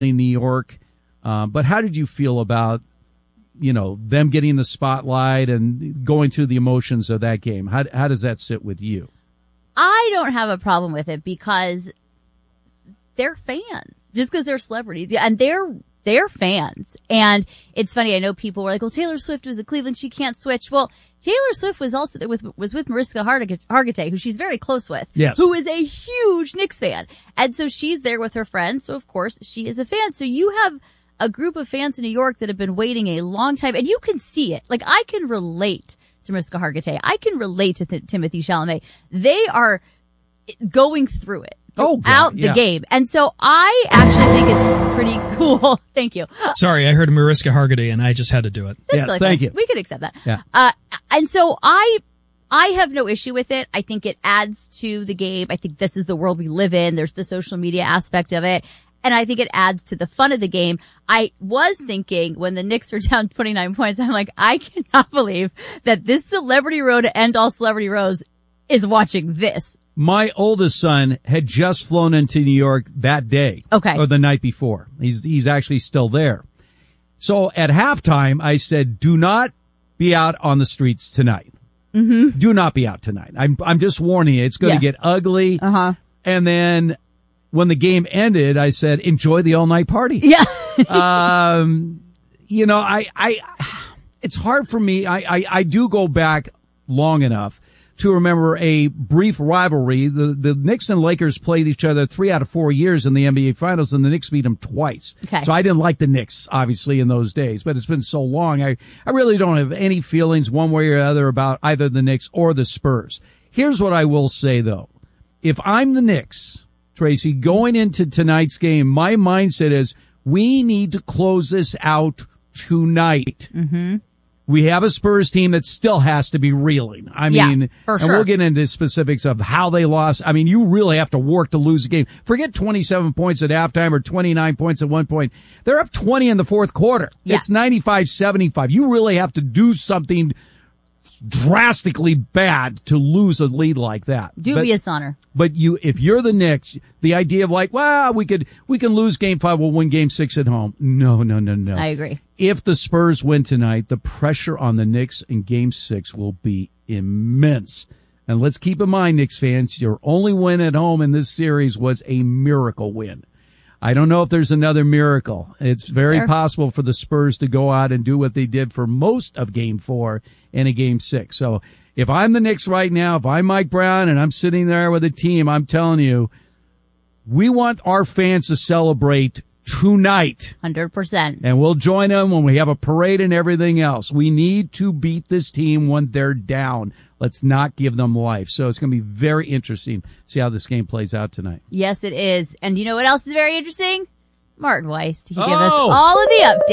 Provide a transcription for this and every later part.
New York. But how did you feel about, them getting the spotlight and going through the emotions of that game? How does that sit with you? I don't have a problem with it because they're fans. Just because they're celebrities. And they're fans. And it's funny, I know people were like, well, Taylor Swift was at Cleveland, she can't switch. Well, Taylor Swift was also was with Mariska Hargitay, who she's very close with, yes, who is a huge Knicks fan. And so she's there with her friends, so of course she is a fan. So you have a group of fans in New York that have been waiting a long time, and you can see it. Like, I can relate to Mariska Hargitay. I can relate to Timothée Chalamet. They are going through it. Out the game. And so I actually think it's pretty cool. Thank you. Sorry, I heard Mariska Hargitay and I just had to do it. That's yes, thank you. We could accept that. Yeah. And so I have no issue with it. I think it adds to the game. I think this is the world we live in. There's the social media aspect of it. And I think it adds to the fun of the game. I was thinking when the Knicks were down 29 points, I'm like, I cannot believe that this Celebrity Row to end all Celebrity Rows is watching this. My oldest son had just flown into New York that day. Okay. Or the night before. He's actually still there. So at halftime, I said, do not be out on the streets tonight. Mm-hmm. Do not be out tonight. I'm just warning you. It's going to get ugly. Uh-huh. And then when the game ended, I said, enjoy the all-night party. Yeah. It's hard for me. I do go back long enough to remember a brief rivalry. The Knicks and Lakers played each other 3 out of 4 years in the NBA Finals, and the Knicks beat them twice. Okay. So I didn't like the Knicks, obviously, in those days, but it's been so long. I really don't have any feelings one way or the other about either the Knicks or the Spurs. Here's what I will say, though. If I'm the Knicks, Tracy, going into tonight's game, my mindset is we need to close this out tonight. Mm-hmm. We have a Spurs team that still has to be reeling. I mean, for sure. And we'll get into specifics of how they lost. I mean, you really have to work to lose a game. Forget 27 points at halftime or 29 points at one point. They're up 20 in the fourth quarter. Yeah. It's 95-75. You really have to do something drastically bad to lose a lead like that. Dubious honor. But if you're the Knicks, the idea of like, well, we can lose game 5, we'll win game 6 at home. No. I agree. If the Spurs win tonight, the pressure on the Knicks in game 6 will be immense. And let's keep in mind, Knicks fans, your only win at home in this series was a miracle win. I don't know if there's another miracle. It's very possible for the Spurs to go out and do what they did for most of game 4 and a game 6. So if I'm the Knicks right now, if I'm Mike Brown and I'm sitting there with a team, I'm telling you, we want our fans to celebrate tonight. 100%. And we'll join them when we have a parade and everything else. We need to beat this team when they're down. Let's not give them life. So it's going to be very interesting to see how this game plays out tonight. Yes, it is. And you know what else is very interesting? Martin Weiss to give us all of the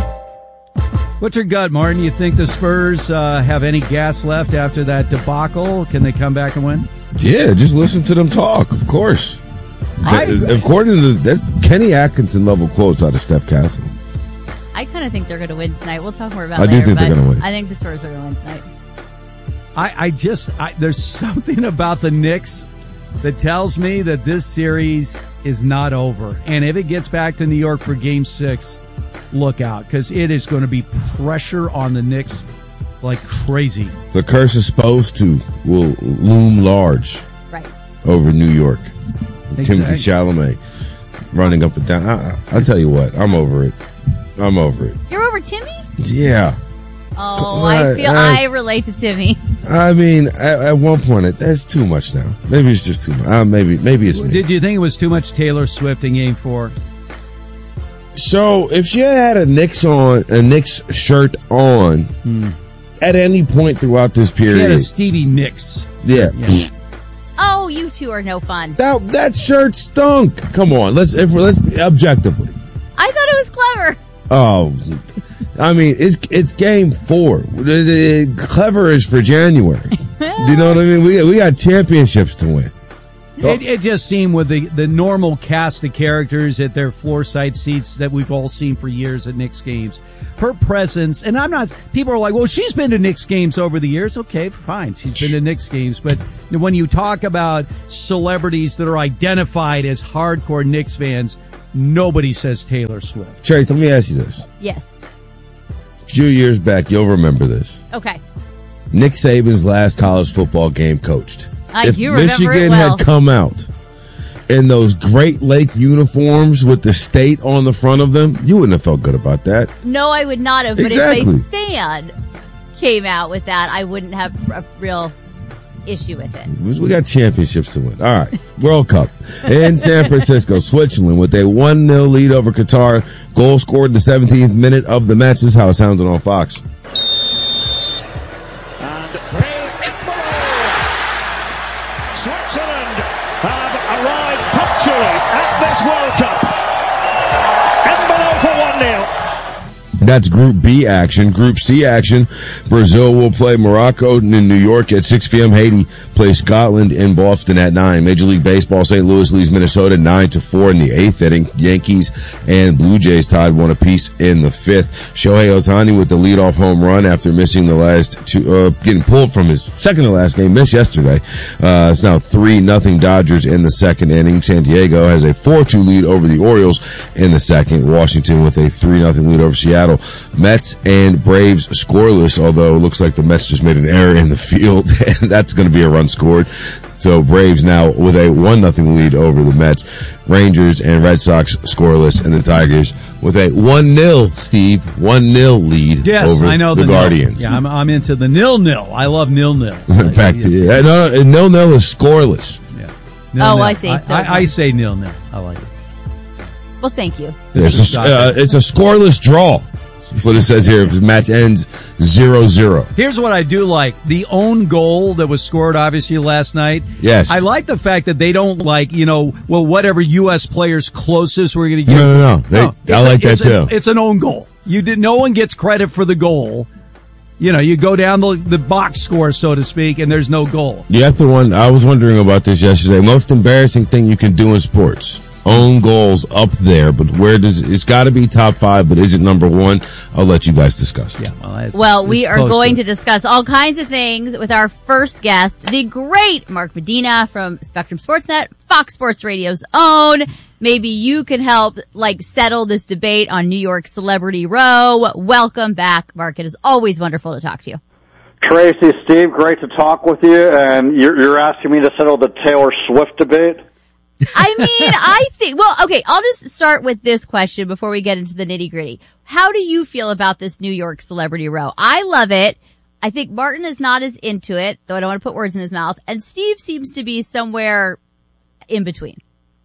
updates. What's your gut, Martin? You think the Spurs have any gas left after that debacle? Can they come back and win? Yeah, just listen to them talk, of course. According to that's Kenny Atkinson level quotes out of Steph Castle. I kind of think they're going to win tonight. We'll talk more about it later. I do think they're going to win. I think the Spurs are going to win tonight. There's something about the Knicks that tells me that this series is not over. And if it gets back to New York for game 6, look out, because it is going to be pressure on the Knicks like crazy. The curse is supposed to will loom large over New York. Exactly. Timothée Chalamet running up and down. I'll tell you what, I'm over it. You're over Timmy? Yeah. Oh, I relate to Timmy. I mean, at one point, that's too much now. Maybe it's just too much. Maybe it's me. Did you think it was too much Taylor Swift in game 4? So, if she had a Knicks shirt on, at any point throughout this period, she had a Stevie Nicks. Yeah. Oh, you two are no fun. That shirt stunk. Come on, let's objectively. I thought it was clever. Oh, I mean, it's game 4. Clever is for January. Do you know what I mean? We got championships to win. It just seemed with the normal cast of characters at their floor side seats that we've all seen for years at Knicks games. Her presence, and people are like, well, she's been to Knicks games over the years. Okay, fine. She's been to Knicks games. But when you talk about celebrities that are identified as hardcore Knicks fans, nobody says Taylor Swift. Trace, let me ask you this. Yes. A few years back, you'll remember this. Okay. Nick Saban's last college football game coached. I do remember Michigan it well. had come out in those Great Lake uniforms with the state on the front of them, you wouldn't have felt good about that. No, I would not have. But Exactly. if a fan came out with that, I wouldn't have a real issue with it. We got championships to win. All right. World Cup in San Francisco, Switzerland, with a 1-0 lead over Qatar. Goal scored in the 17th minute of the match. This is how it sounded on Fox. And Switzerland have arrived punctually at this World Cup. Envelope for 1-0. That's Group B action. Group C action, Brazil will play Morocco in New York at 6 p.m. Haiti plays Scotland in Boston at 9. Major League Baseball, St. Louis leads Minnesota 9-4 in the 8th inning. Yankees and Blue Jays tied 1 apiece in the 5th. Shohei Ohtani with the leadoff home run after missing the last two, getting pulled from his second to last game, missed yesterday. It's now 3-0 Dodgers in the 2nd inning. San Diego has a 4-2 lead over the Orioles in the 2nd. Washington with a 3-0 lead over Seattle. Mets and Braves scoreless, although it looks like the Mets just made an error in the field, and that's going to be a run scored. So Braves now with a 1-0 lead over the Mets. Rangers and Red Sox scoreless, and the Tigers with a 1-0, Steve, 1-0 lead over I know the Guardians. Yeah, I'm into the 0-0. I love 0-0. Back to you. No, 0-0 is scoreless. Yeah. Oh, I see. So I say 0-0. I like it. well, thank you. It's a scoreless draw. That's what it says here. If the match ends 0-0. Here's what I do like. The own goal that was scored, obviously, last night. Yes. I like the fact that they don't whatever U.S. player's closest we're going to get. No. I like that too. It's an own goal. No one gets credit for the goal. You go down the box score, so to speak, and there's no goal. You have to wonder. I was wondering about this yesterday. Most embarrassing thing you can do in sports. Own goals up there, but it's got to be top 5, but is it number 1? I'll let you guys discuss. Yeah, well, we are going to discuss all kinds of things with our first guest, the great Mark Medina from Spectrum Sportsnet, Fox Sports Radio's own. Maybe you can help settle this debate on New York Celebrity Row. Welcome back, Mark. It is always wonderful to talk to you. Tracy, Steve, great to talk with you. And you're asking me to settle the Taylor Swift debate? I mean, I'll just start with this question before we get into the nitty gritty. How do you feel about this New York Celebrity Row? I love it. I think Martin is not as into it, though I don't want to put words in his mouth. And Steve seems to be somewhere in between.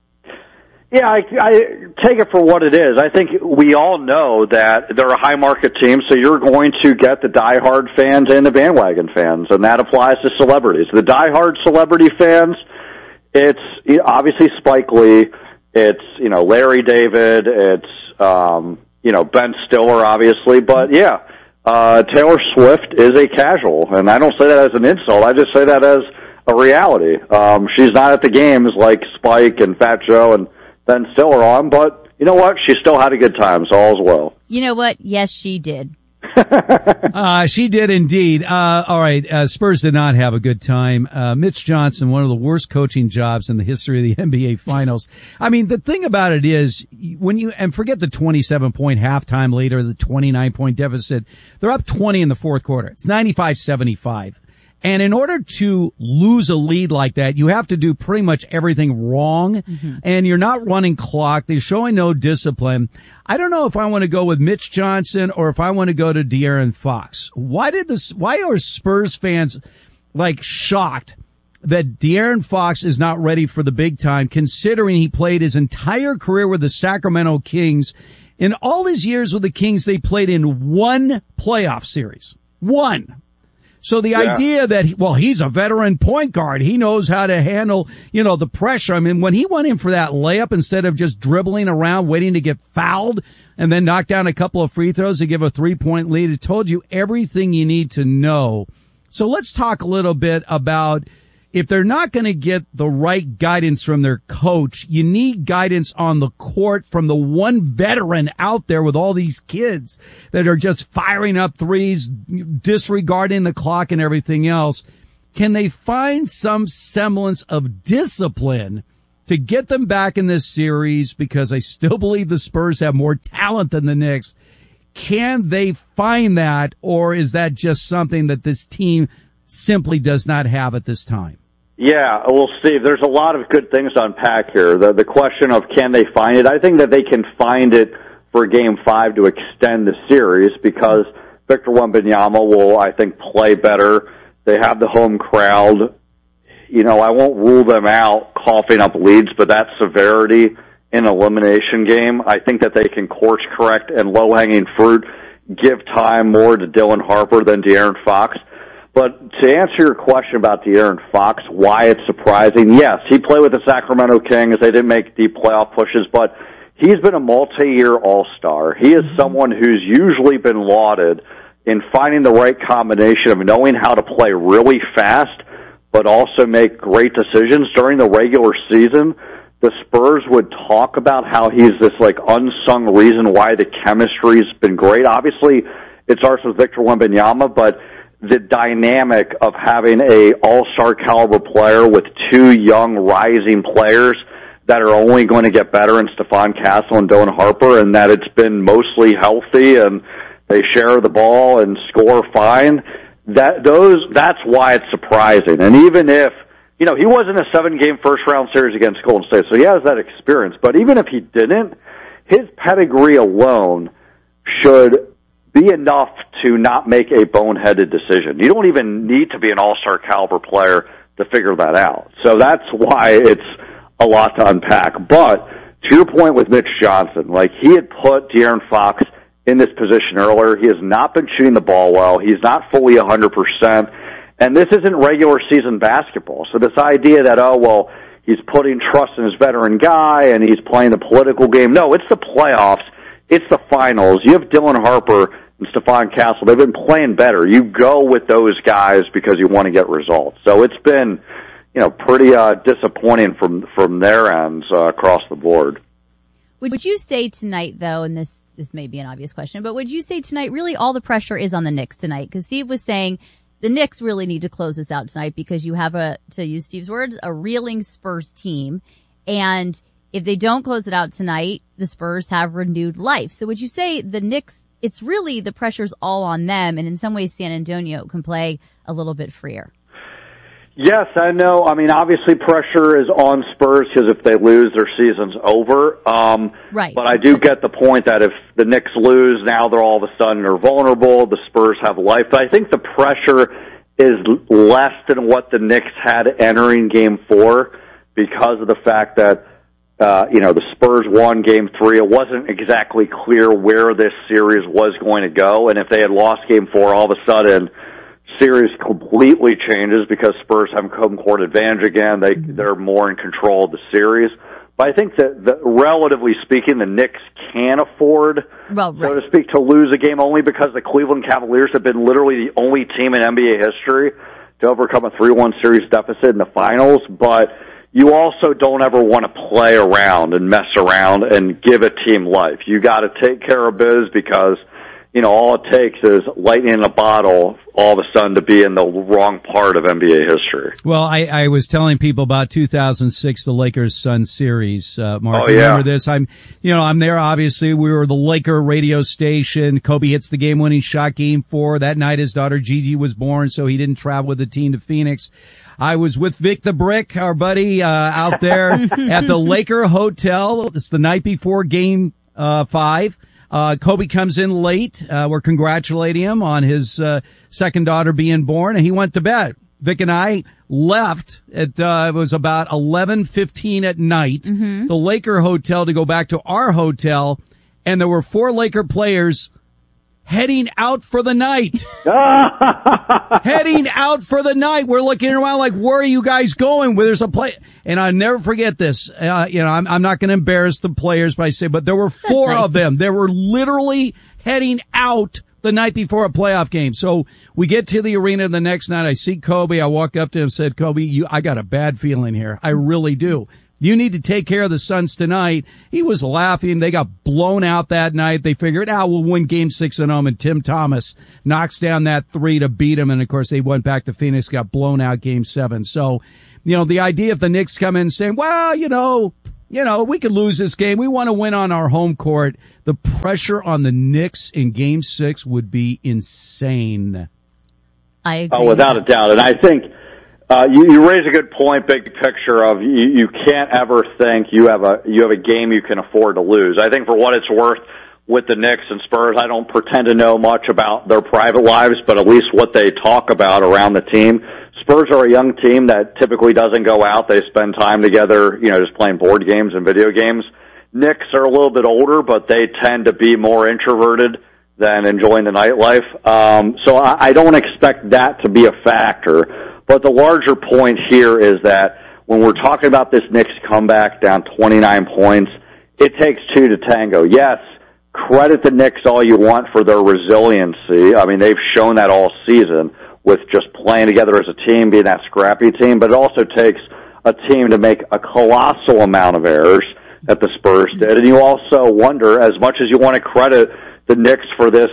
Yeah, I take it for what it is. I think we all know that they're a high market team, so you're going to get the diehard fans and the bandwagon fans, and that applies to celebrities. The diehard celebrity fans, it's obviously Spike Lee, it's Larry David, it's Ben Stiller, obviously, but yeah, Taylor Swift is a casual, and I don't say that as an insult. I just say that as a reality. She's not at the games like Spike and Fat Joe and Ben Stiller on, but you know what? She still had a good time, so all's well. You know what? Yes, she did. She did indeed. All right. Spurs did not have a good time. Mitch Johnson, one of the worst coaching jobs in the history of the NBA Finals. I mean, the thing about it is and forget the 27-point halftime lead or the 29-point deficit. They're up 20 in the fourth quarter. It's 95-75. And in order to lose a lead like that, you have to do pretty much everything wrong. Mm-hmm. And you're not running clock. They're showing no discipline. I don't know if I want to go with Mitch Johnson or if I want to go to De'Aaron Fox. Why are Spurs fans shocked that De'Aaron Fox is not ready for the big time, considering he played his entire career with the Sacramento Kings? In all his years with the Kings, they played in one playoff series. One. So the idea that, he's a veteran point guard. He knows how to handle, the pressure. I mean, when he went in for that layup instead of just dribbling around waiting to get fouled and then knock down a couple of free throws to give a 3-point lead, it told you everything you need to know. So let's talk a little bit about if they're not going to get the right guidance from their coach, you need guidance on the court from the one veteran out there with all these kids that are just firing up threes, disregarding the clock and everything else. Can they find some semblance of discipline to get them back in this series, because I still believe the Spurs have more talent than the Knicks. Can they find that, or is that just something that this team simply does not have at this time? Yeah, well, Steve, there's a lot of good things to unpack here. The question of can they find it, I think that they can find it for Game 5 to extend the series, because Victor Wembanyama will, I think, play better. They have the home crowd. I won't rule them out coughing up leads, but that severity in an elimination game, I think that they can course correct and low-hanging fruit, give time more to Dylan Harper than De'Aaron Fox. But to answer your question about De'Aaron Fox, why it's surprising, yes, he played with the Sacramento Kings. They didn't make deep playoff pushes, but he's been a multi-year all-star. He is someone who's usually been lauded in finding the right combination of knowing how to play really fast but also make great decisions. During the regular season, the Spurs would talk about how he's this unsung reason why the chemistry's been great. Obviously, it starts with Victor Wembanyama, but the dynamic of having a all-star caliber player with two young rising players that are only going to get better in Stephon Castle and Dylan Harper, and that it's been mostly healthy and they share the ball and score fine. That's why it's surprising. And even if, he was in a 7-game first-round series against Golden State, so he has that experience. But even if he didn't, his pedigree alone should be enough to not make a boneheaded decision. You don't even need to be an all-star caliber player to figure that out. So that's why it's a lot to unpack. But to your point with Mitch Johnson, he had put De'Aaron Fox in this position earlier. He has not been shooting the ball well. He's not fully 100%. And this isn't regular season basketball. So this idea that, he's putting trust in his veteran guy and he's playing the political game. No, it's the playoffs. It's the finals. You have Dylan Harper and Stephon Castle. They've been playing better. You go with those guys because you want to get results. So it's been, pretty disappointing from their ends across the board. Would you say tonight, though, and this may be an obvious question, but would you say tonight really all the pressure is on the Knicks tonight? Because Steve was saying the Knicks really need to close this out tonight because you have to use Steve's words, a reeling Spurs team. And if they don't close it out tonight, the Spurs have renewed life. So would you say the Knicks, it's really the pressure's all on them, and in some ways San Antonio can play a little bit freer? Yes, I know. I mean, obviously pressure is on Spurs because if they lose, their season's over. Right. But I do get the point that if the Knicks lose, now they're all of a sudden they're vulnerable. The Spurs have life. But I think the pressure is less than what the Knicks had entering Game 4 because of the fact that, the Spurs won Game 3. It wasn't exactly clear where this series was going to go. And if they had lost Game 4, all of a sudden series completely changes because Spurs have home court advantage again. They're more in control of the series. But I think that relatively speaking, the Knicks can afford, so to speak, to lose a game only because the Cleveland Cavaliers have been literally the only team in NBA history to overcome a 3-1 series deficit in the finals. But you also don't ever want to play around and mess around and give a team life. You got to take care of biz because all it takes is lightning in a bottle all of a sudden to be in the wrong part of NBA history. Well, I was telling people about 2006, the Lakers-Suns series, Mark. Oh, you yeah. remember this? I'm there, obviously. We were the Laker radio station. Kobe hits the game-winning shot, Game 4. That night, his daughter Gigi was born, so he didn't travel with the team to Phoenix. I was with Vic the Brick, our buddy, out there at the Laker Hotel. It's the night before Game 5. Kobe comes in late. We're congratulating him on his second daughter being born, and he went to bed. Vic and I left at it was about 11:15 at night, the Laker Hotel to go back to our hotel, and there were 4 Laker players heading out for the night. Heading out for the night. We're looking around like, where are you guys going? Where there's a play. And I'll never forget this. I'm not going to embarrass the players by saying, but there were 4 of them. They were literally heading out the night before a playoff game. So we get to the arena the next night. I see Kobe. I walk up to him and said, Kobe, I got a bad feeling here. I really do. You need to take care of the Suns tonight. He was laughing. They got blown out that night. They figured, we'll win Game 6 at home. And Tim Thomas knocks down that 3 to beat him. And, of course, they went back to Phoenix, got blown out Game 7. So the idea of the Knicks come in saying, well, we could lose this game. We want to win on our home court. The pressure on the Knicks in Game 6 would be insane. I agree. Oh, without a doubt. And I think you raise a good point, big picture of you can't ever think you have a game you can afford to lose. I think for what it's worth with the Knicks and Spurs, I don't pretend to know much about their private lives, but at least what they talk about around the team. Spurs are a young team that typically doesn't go out. They spend time together, just playing board games and video games. Knicks are a little bit older, but they tend to be more introverted than enjoying the nightlife. So I don't expect that to be a factor. But the larger point here is that when we're talking about this Knicks comeback down 29 points, it takes two to tango. Yes, credit the Knicks all you want for their resiliency. I mean, they've shown that all season with just playing together as a team, being that scrappy team. But it also takes a team to make a colossal amount of errors that the Spurs did. And you also wonder, as much as you want to credit the Knicks for this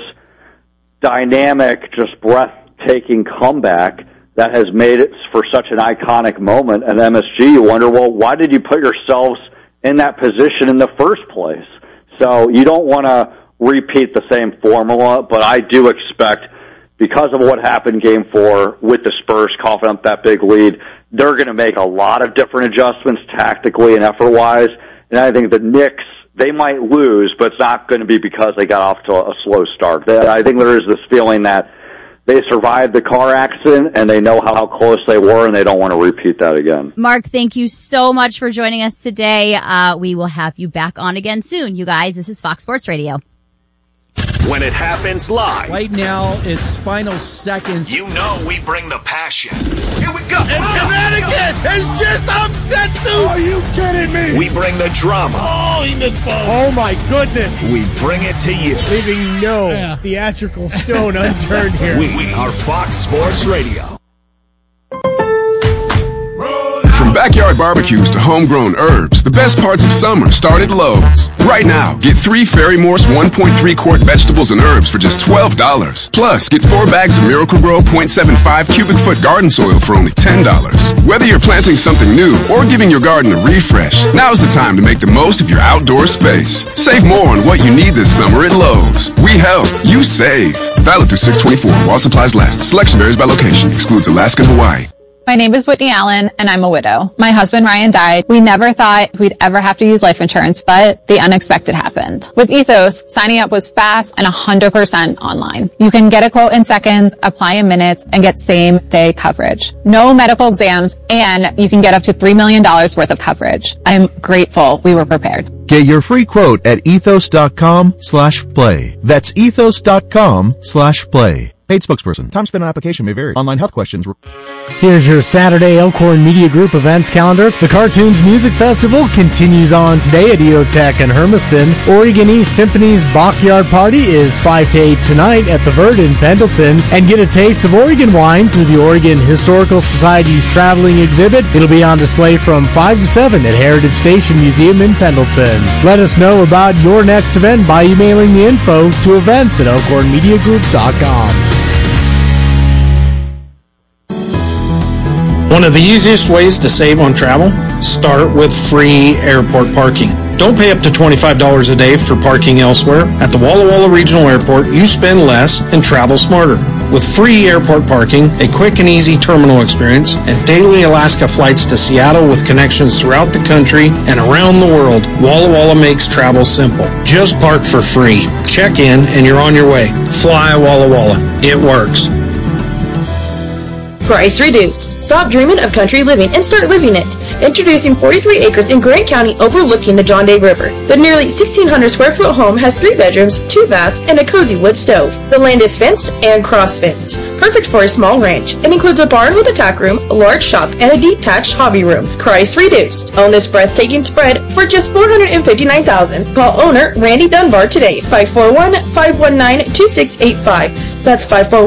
dynamic, just breathtaking comeback that has made it for such an iconic moment at MSG, you wonder, well, why did you put yourselves in that position in the first place? So you don't want to repeat the same formula, but I do expect, because of what happened Game 4 with the Spurs coughing up that big lead, they're going to make a lot of different adjustments tactically and effort-wise. And I think the Knicks, they might lose, but it's not going to be because they got off to a slow start. I think there is this feeling that they survived the car accident and they know how close they were and they don't want to repeat that again. Mark, thank you so much for joining us today. We will have you back on again soon. You guys, this is Fox Sports Radio. When it happens live. Right now, it's final seconds. You know we bring the passion. Here we go. And Connecticut has just upset the... Are you kidding me? We bring the drama. Oh, he missed both. Oh, my goodness. We bring it to you. Leaving no theatrical stone unturned here. We are Fox Sports Radio. From backyard barbecues to homegrown herbs, the best parts of summer start at Lowe's. Right now, get 3 Ferry Morse 1.3 quart vegetables and herbs for just $12. Plus, get 4 bags of Miracle-Gro 0.75 cubic foot garden soil for only $10. Whether you're planting something new or giving your garden a refresh, now's the time to make the most of your outdoor space. Save more on what you need this summer at Lowe's. We help, you save. Valid through 6/24 while supplies last. Selection varies by location. Excludes Alaska and Hawaii. My name is Whitney Allen, and I'm a widow. My husband, Ryan, died. We never thought we'd ever have to use life insurance, but the unexpected happened. With Ethos, signing up was fast and 100% online. You can get a quote in seconds, apply in minutes, and get same-day coverage. No medical exams, and you can get up to $3 million worth of coverage. I'm grateful we were prepared. Get your free quote at ethos.com/play. That's ethos.com/play. Paid spokesperson. Time spent on application may vary. Online health questions. Here's your Saturday Elkhorn Media Group events calendar. The Cartoons Music Festival continues on today at EOTech and Hermiston. Oregon East Symphony's Backyard Party is 5 to 8 tonight at the Verd in Pendleton. And get a taste of Oregon wine through the Oregon Historical Society's traveling exhibit. It'll be on display from 5 to 7 at Heritage Station Museum in Pendleton. Let us know about your next event by emailing the info to events@elkhornmediagroup.com. One of the easiest ways to save on travel? Start with free airport parking. Don't pay up to $25 a day for parking elsewhere. At the Walla Walla Regional Airport, you spend less and travel smarter. With free airport parking, a quick and easy terminal experience, and daily Alaska flights to Seattle with connections throughout the country and around the world, Walla Walla makes travel simple. Just park for free. Check in and you're on your way. Fly Walla Walla. It works. Price reduced. Stop dreaming of country living and start living it. Introducing 43 acres in Grant County overlooking the John Day River. The nearly 1,600 square foot home has 3 bedrooms, 2 baths, and a cozy wood stove. The land is fenced and cross-fenced. Perfect for a small ranch. It includes a barn with a tack room, a large shop, and a detached hobby room. Price reduced. Own this breathtaking spread for just $459,000. Call owner Randy Dunbar today, 541-519-2685. That's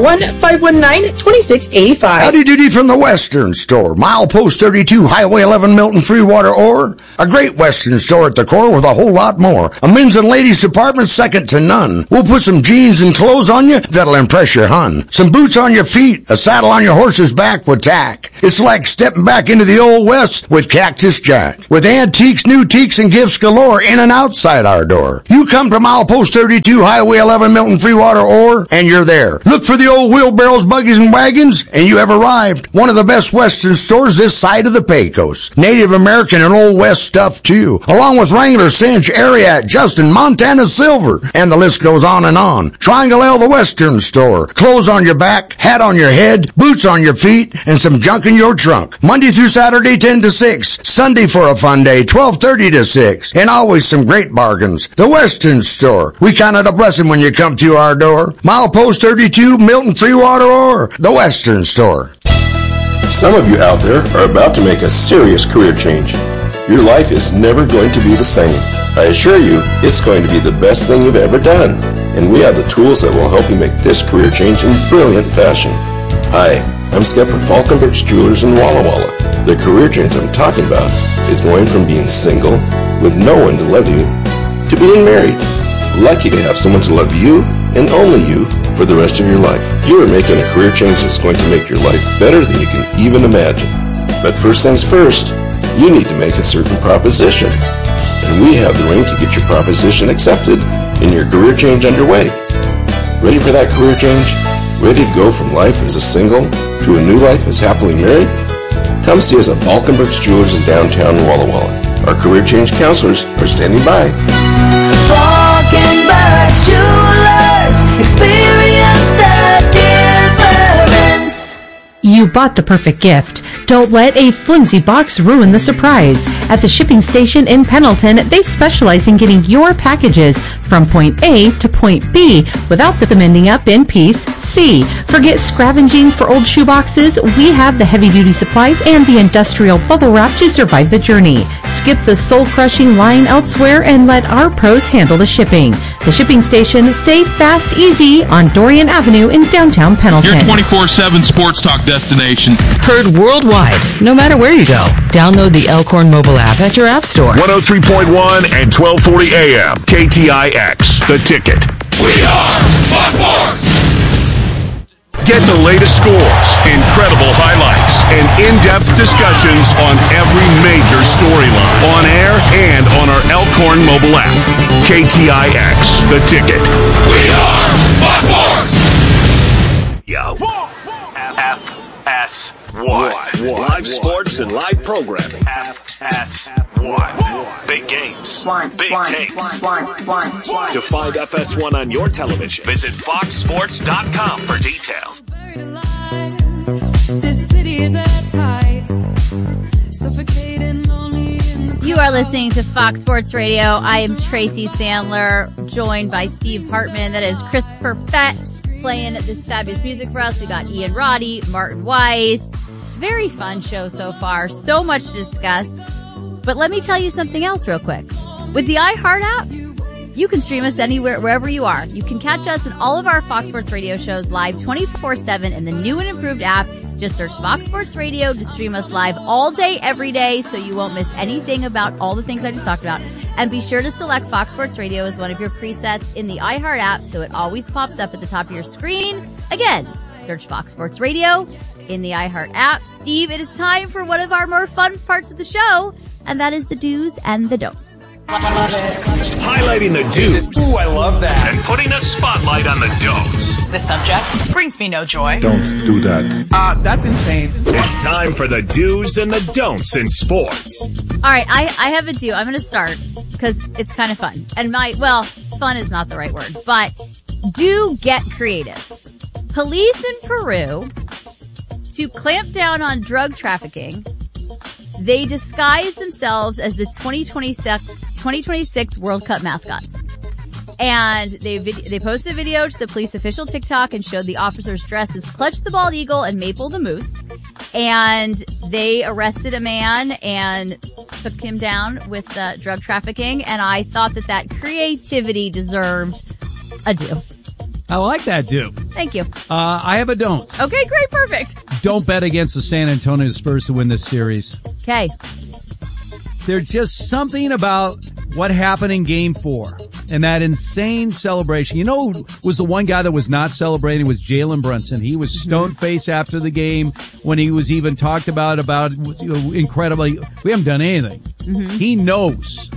541-519-2685. Howdy doody from the Western Store. Milepost 32, Highway 11, Milton, Freewater, Ore. A great Western store at the core with a whole lot more. A men's and ladies department second to none. We'll put some jeans and clothes on you that'll impress your hun. Some boots on your feet, a saddle on your horse's back with tack. It's like stepping back into the Old West with Cactus Jack. With antiques, new teaks, and gifts galore in and outside our door. You come to Milepost 32, Highway 11, Milton, Freewater, Ore, and you're there. Look for the old wheelbarrows, buggies, and wagons, and you have arrived. One of the best Western stores this side of the Pecos. Native American and Old West stuff, too. Along with Wrangler, Cinch, Ariat, Justin, Montana Silver, and the list goes on and on. Triangle L, the Western Store. Clothes on your back, hat on your head, boots on your feet, and some junk in your trunk. Monday through Saturday, 10 to 6. Sunday for a fun day, 12:30 to 6. And always some great bargains. The Western Store. We count it a blessing when you come to our door. Milepost 32, Milton, Freewater, or the Western Store. Some of you out there are about to make a serious career change. Your life is never going to be the same. I assure you, it's going to be the best thing you've ever done. And we have the tools that will help you make this career change in brilliant fashion. Hi, I'm Skip from Falkenberg's Jewelers in Walla Walla. The career change I'm talking about is going from being single, with no one to love you, to being married. Lucky to have someone to love you, and only you, for the rest of your life. You are making a career change that's going to make your life better than you can even imagine. But first things first, you need to make a certain proposition. And we have the ring to get your proposition accepted and your career change underway. Ready for that career change? Ready to go from life as a single to a new life as happily married? Come see us at Falkenberg's Jewelers in downtown Walla Walla. Our career change counselors are standing by. Falkenberg's Jewelers, experience the difference. You bought the perfect gift. Don't let a flimsy box ruin the surprise. At the shipping station in Pendleton, they specialize in getting your packages from point A to point B without them ending up in piece C. Forget scavenging for old shoeboxes. We have the heavy-duty supplies and the industrial bubble wrap to survive the journey. Skip the soul-crushing line elsewhere and let our pros handle the shipping. The shipping station, safe, fast, easy on Dorian Avenue in downtown Pendleton. Your 24/7 sports talk destination. Heard worldwide, no matter where you go. Download the Elkhorn mobile app at your app store. 103.1 and 1240 AM. KTIX, The Ticket. We are Fox Sports. Get the latest scores, incredible highlights, and in-depth discussions on every major storyline. On air and on our Elkhorn mobile app. KTIX, The Ticket. We are Fox Sports. Yo. FS1. Live sports and live programming. FS1. Big games. Big takes. To find FS1 on your television, visit foxsports.com for details. This city is at tight, suffocating lonely in the. You are listening to Fox Sports Radio. I am Tracy Sandler, joined by Steve Hartman. That is Chris Perfett playing this fabulous music for us. We got Ian Roddy, Martin Weiss. Very fun show so far. So much to discuss. But let me tell you something else real quick. With the iHeart app, you can stream us anywhere, wherever you are. You can catch us and all of our Fox Sports Radio shows live 24/7 in the new and improved app. Just search Fox Sports Radio to stream us live all day, every day, so you won't miss anything about all the things I just talked about. And be sure to select Fox Sports Radio as one of your presets in the iHeart app so it always pops up at the top of your screen. Again, search Fox Sports Radio in the iHeart app. Steve, it is time for one of our more fun parts of the show, and that is the do's and the don'ts. Highlighting the do's. Ooh, I love that. And putting a spotlight on the don'ts. The subject brings me no joy. Don't do that. That's insane. It's time for the do's and the don'ts in sports. All right, I have a do. I'm going to start because it's kind of fun. And fun is not the right word, but do get creative. Police in Peru, to clamp down on drug trafficking, they disguised themselves as the 2026 World Cup mascots. And they posted a video to the police official TikTok and showed the officers dressed as Clutch the Bald Eagle and Maple the Moose. And they arrested a man and took him down with drug trafficking. And I thought that creativity deserved a do. I like that, too. Thank you. I have a don't. Okay, great, perfect. Don't bet against the San Antonio Spurs to win this series. Okay. There's just something about what happened in Game 4 and that insane celebration. You know who was the one guy that was not celebrating was Jalen Brunson. He was stone-faced after the game when he was even talked about incredibly, we haven't done anything. Mm-hmm. He knows.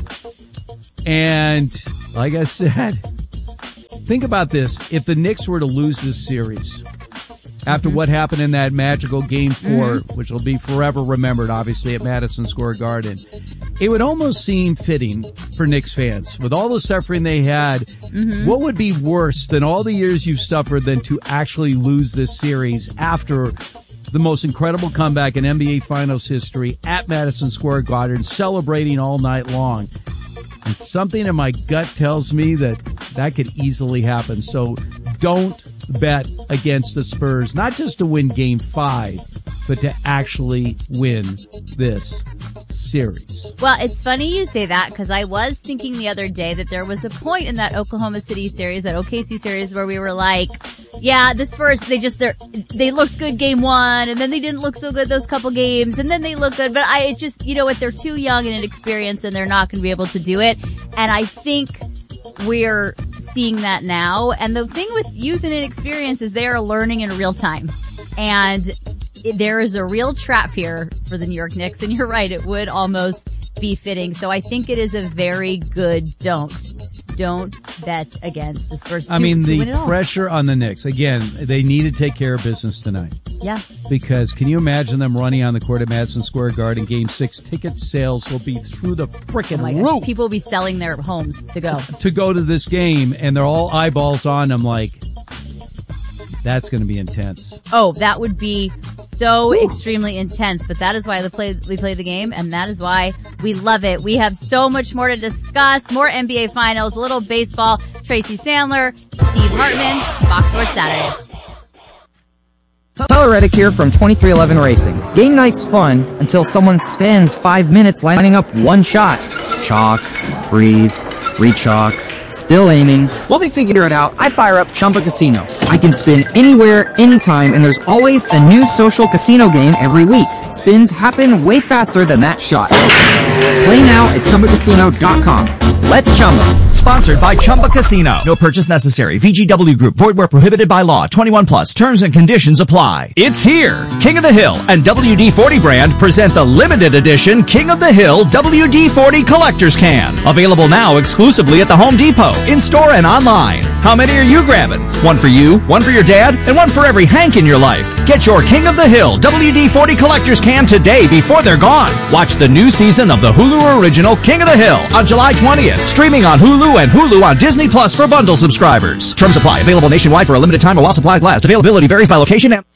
And like I said, think about this. If the Knicks were to lose this series after what happened in that magical Game 4, which will be forever remembered, obviously, at Madison Square Garden, it would almost seem fitting for Knicks fans. With all the suffering they had, what would be worse than all the years you've suffered than to actually lose this series after the most incredible comeback in NBA Finals history at Madison Square Garden, celebrating all night long? And something in my gut tells me that could easily happen. So don't bet against the Spurs, not just to win Game 5, but to actually win this series. Well, it's funny you say that because I was thinking the other day that there was a point in that Oklahoma City series, that OKC series, where we were like, yeah, the Spurs, they looked good Game 1 and then they didn't look so good those couple games and then they look good. But it's just, you know what, they're too young and inexperienced and they're not going to be able to do it. And I think we're seeing that now. And the thing with youth and inexperience is they are learning in real time. And there is a real trap here for the New York Knicks. And you're right, it would almost be fitting. So I think it is a very good don't bet against the Spurs. The pressure on the Knicks. Again, they need to take care of business tonight. Yeah. Because can you imagine them running on the court at Madison Square Garden? Game 6 ticket sales will be through the frickin' roof. Gosh, people will be selling their homes to go to this game, and they're all eyeballs on them. Like, that's going to be intense. Oh, that would be so extremely intense, but that is why we play the game, and that is why we love it. We have so much more to discuss, more NBA Finals, a little baseball. Tracy Sandler, Steve Hartman, Fox Sports Saturdays. Tyler Reddick here from 2311 Racing. Game night's fun until someone spends 5 minutes lining up one shot. Chalk, breathe, re-chalk, still aiming. While they figure it out, I fire up Chumba Casino. I can spin anywhere, anytime, and there's always a new social casino game every week. Spins happen way faster than that shot. Play now at ChumbaCasino.com. Let's Chumba. Sponsored by Chumba Casino. No purchase necessary. VGW Group. Void where prohibited by law. 21 plus. Terms and conditions apply. It's here. King of the Hill and WD-40 brand present the limited edition King of the Hill WD-40 Collector's Can. Available now exclusively at the Home Depot, in-store and online. How many are you grabbing? One for you, one for your dad, and one for every Hank in your life. Get your King of the Hill WD-40 Collector's Can today before they're gone. Watch the new season of the Hulu original King of the Hill on July 20th. Streaming on Hulu and Hulu on Disney Plus for bundle subscribers. Terms apply. Available nationwide for a limited time while supplies last. Availability varies by location and...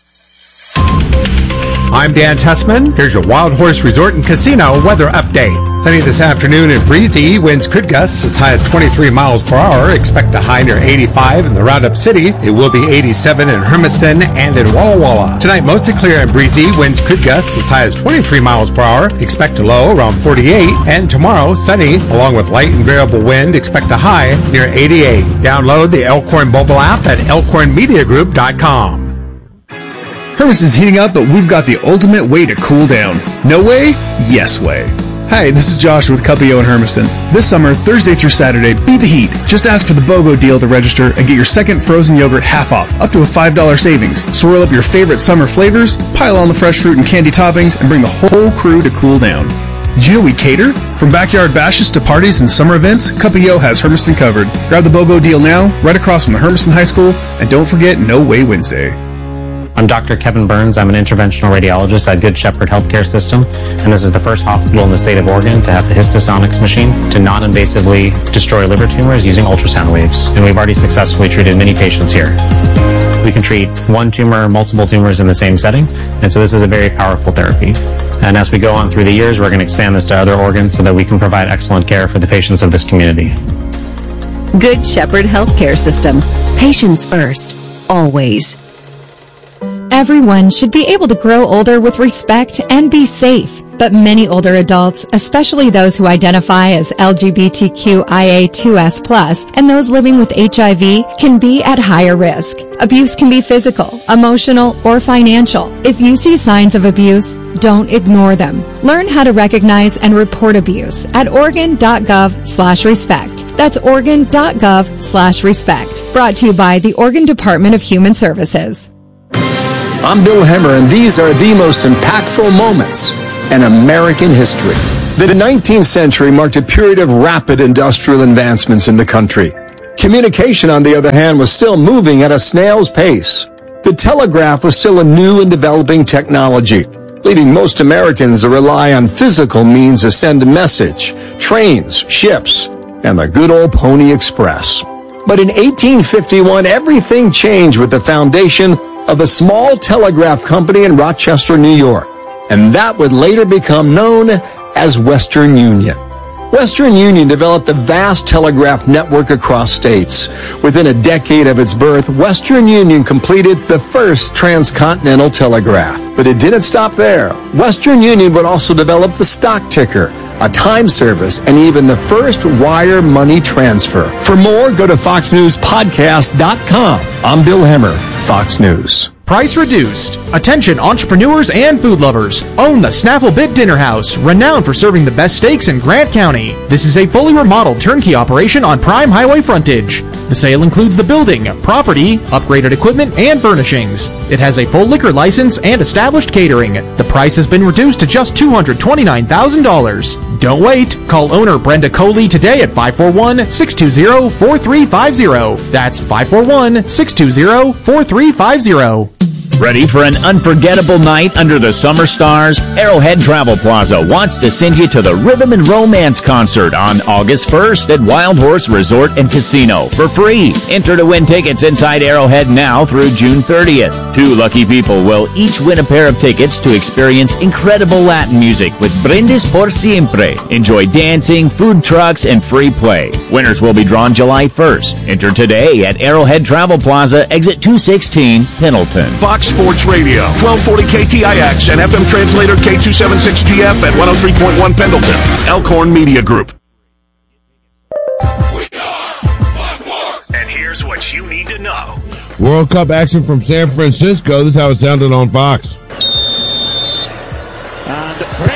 I'm Dan Tessman. Here's your Wild Horse Resort and Casino weather update. Sunny this afternoon and breezy. Winds could gust as high as 23 miles per hour. Expect a high near 85 in the Roundup City. It will be 87 in Hermiston and in Walla Walla. Tonight, mostly clear and breezy. Winds could gust as high as 23 miles per hour. Expect a low around 48. And tomorrow, sunny, along with light and variable wind. Expect a high near 88. Download the Elkhorn mobile app at elkhornmediagroup.com. Hermiston's heating up, but we've got the ultimate way to cool down. No way? Yes way. Hi, this is Josh with Cuppio in Hermiston. This summer, Thursday through Saturday, beat the heat. Just ask for the BOGO deal to register and get your second frozen yogurt half off, up to a $5 savings. Swirl up your favorite summer flavors, pile on the fresh fruit and candy toppings, and bring the whole crew to cool down. Did you know we cater? From backyard bashes to parties and summer events, Cuppio has Hermiston covered. Grab the BOGO deal now, right across from the Hermiston High School, and don't forget No Way Wednesday. I'm Dr. Kevin Burns. I'm an interventional radiologist at Good Shepherd Healthcare System, and this is the first hospital in the state of Oregon to have the Histosonics machine to non-invasively destroy liver tumors using ultrasound waves, and we've already successfully treated many patients here. We can treat one tumor, multiple tumors in the same setting, and so this is a very powerful therapy. And as we go on through the years, we're going to expand this to other organs so that we can provide excellent care for the patients of this community. Good Shepherd Healthcare System. Patients first. Always. Everyone should be able to grow older with respect and be safe. but many older adults, especially those who identify as LGBTQIA2S+, and those living with HIV, can be at higher risk. Abuse can be physical, emotional, or financial. If you see signs of abuse, don't ignore them. Learn how to recognize and report abuse at Oregon.gov/respect. That's Oregon.gov/respect. Brought to you by the Oregon Department of Human Services. I'm Bill Hemmer, and these are the most impactful moments in American history. The 19th century marked a period of rapid industrial advancements in the country. Communication, on the other hand, was still moving at a snail's pace. The telegraph was still a new and developing technology, leading most Americans to rely on physical means to send a message, trains, ships, and the good old Pony Express. But in 1851, everything changed with the foundation of a small telegraph company in Rochester, New York, and that would later become known as Western Union. Western Union developed a vast telegraph network across states. Within a decade of its birth, Western Union completed the first transcontinental telegraph. But it didn't stop there. Western Union would also develop the stock ticker, a time service, and even the first wire money transfer. For more, go to FoxNewsPodcast.com. I'm Bill Hemmer, Fox News. Price reduced. Attention entrepreneurs and food lovers. Own the Snaffle Bit Dinner House, renowned for serving the best steaks in Grant County. This is a fully remodeled turnkey operation on prime highway frontage. The sale includes the building, property, upgraded equipment, and furnishings. It has a full liquor license and established catering. The price has been reduced to just $229,000. Don't wait. Call owner Brenda Coley today at 541-620-4350. That's 541-620-4350. Ready for an unforgettable night under the summer stars? Arrowhead Travel Plaza wants to send you to the Rhythm and Romance concert on August 1st at Wild Horse Resort and Casino for free. Enter to win tickets inside Arrowhead now through June 30th. 2 lucky people will each win a pair of tickets to experience incredible Latin music with Brindis por Siempre. Enjoy dancing, food trucks, and free play. Winners will be drawn July 1st. Enter today at Arrowhead Travel Plaza, exit 216, Pendleton. Fox Sports Radio, 1240 KTIX and FM translator K276GF at 103.1 Pendleton. Elkhorn Media Group. And here's what you need to know. World Cup action from San Francisco. This is how it sounded on Fox. And